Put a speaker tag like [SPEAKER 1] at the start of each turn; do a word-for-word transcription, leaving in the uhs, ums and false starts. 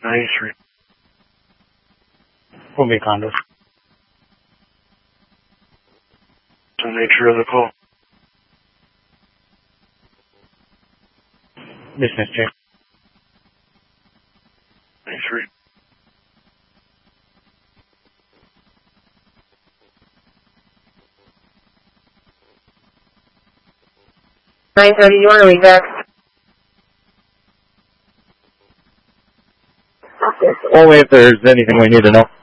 [SPEAKER 1] ninety-three.
[SPEAKER 2] Will be condos.
[SPEAKER 1] The nature of the call.
[SPEAKER 2] Business check.
[SPEAKER 1] ninety-three.
[SPEAKER 3] nine thirty, you want to read back?
[SPEAKER 4] Only if there's anything we need to know.